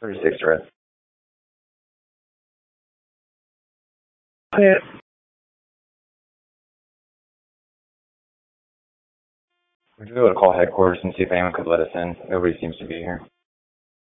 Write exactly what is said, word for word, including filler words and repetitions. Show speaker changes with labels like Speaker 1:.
Speaker 1: thirty-six red.
Speaker 2: Yeah.
Speaker 1: Would you be able to call headquarters and see if anyone could let us in? Nobody seems to be here.